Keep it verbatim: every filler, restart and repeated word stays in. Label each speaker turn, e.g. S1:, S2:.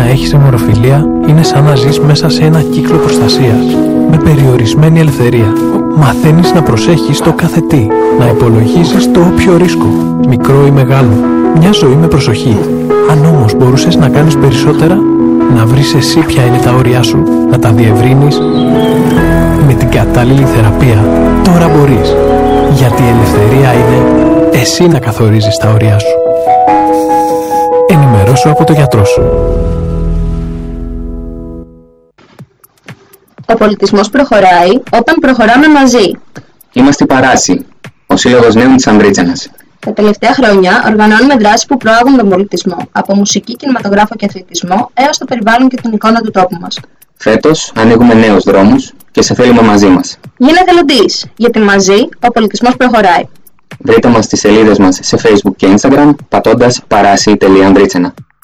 S1: έχεις αιμορροφιλία είναι σαν να ζεις μέσα σε ένα κύκλο προστασίας, με περιορισμένη ελευθερία. Μαθαίνεις να προσέχεις το κάθε τι, να υπολογίζεις το όποιο ρίσκο, μικρό ή μεγάλο. Μια ζωή με προσοχή. Αν όμως μπορούσες να κάνεις περισσότερα, να βρεις εσύ ποια είναι τα όρια σου, να τα διευρύνεις, με την κατάλληλη θεραπεία, τώρα μπορείς. Γιατί η ελευθερία είναι εσύ να καθορίζεις τα όρια σου. Ενημερώσου από το γιατρό σου.
S2: Ο πολιτισμός προχωράει όταν προχωράμε μαζί.
S3: Είμαστε η Παράση, ο Σύλλογος Νέων της Ανδρίτσενας.
S2: Τα τελευταία χρόνια οργανώνουμε δράσεις που προάγουν τον πολιτισμό, από μουσική, κινηματογράφο και αθλητισμό, έως το περιβάλλον και την εικόνα του τόπου μας.
S3: Φέτος ανοίγουμε νέους δρόμους και σε θέλουμε μαζί μας.
S2: Γίνε εθελοντής, γιατί μαζί ο πολιτισμός προχωράει.
S3: Βρείτε μας στις σελίδες μας σε Facebook και Instagram πατώντας παράση τελεία ανδρίτσενα.